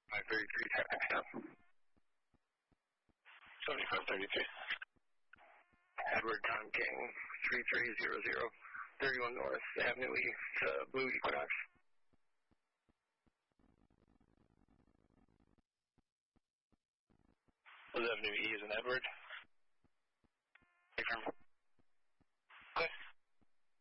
533 traffic stop. 7532. Edward Tom King, 3300, 31 North Avenue East, Blue Equinox. Blue Avenue E is in Edward. Confirm.